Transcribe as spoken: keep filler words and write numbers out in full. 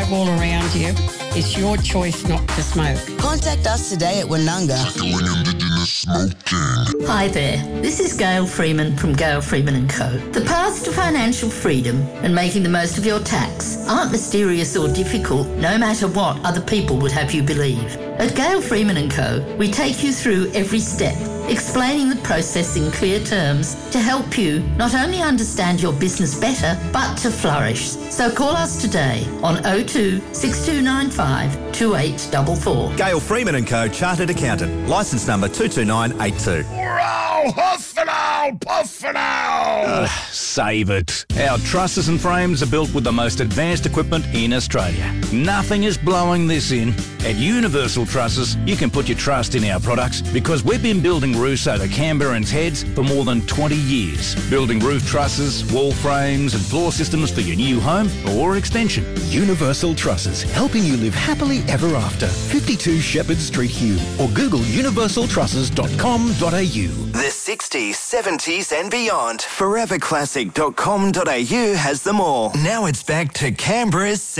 all around you. It's your choice not to smoke. Contact us today at Winunga. Hi there, this is Gail Freeman from Gail Freeman and Co. The paths to financial freedom and making the most of your tax aren't mysterious or difficult, no matter what other people would have you believe. At Gail Freeman and Co, we take you through every step, explaining the process in clear terms to help you not only understand your business better, but to flourish. So call us today on oh two, six two nine five, two eight four four. Gail Freeman and Co, Chartered Accountant, licence number two two nine eight two. Hurrah! Huffenau! Puffenau! Uh, save it. Our trusses and frames are built with the most advanced equipment in Australia. Nothing is blowing this in. At Universal Trusses, you can put your trust in our products because we've been building roofs over Canberra and Heads for more than twenty years. Building roof trusses, wall frames and floor systems for your new home or extension. Universal Trusses, helping you live happily ever after. fifty-two Shepherd Street, Hume, or Google universal trusses dot com dot a u. The sixties, seventies and beyond. forever classic dot com dot a u has them all. Now it's back to Canberra's